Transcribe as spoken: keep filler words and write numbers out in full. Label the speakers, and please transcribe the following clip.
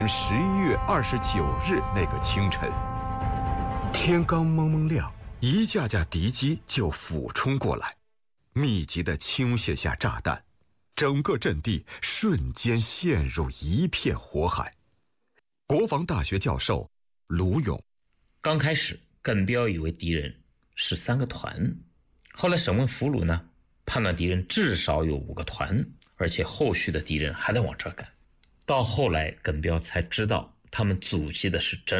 Speaker 1: 十一月二十九日那个清晨，天刚蒙蒙亮，一架架敌机就俯冲过来，密集地倾泻下炸弹，整个阵地瞬间陷入一片火海。国防大学教授卢勇，
Speaker 2: 刚开始耿彪以为敌人是三个团，后来审问俘虏呢，判断敌人至少有五个团，而且后续的敌人还在往这赶。到后来耿彪才知道他们阻击的是真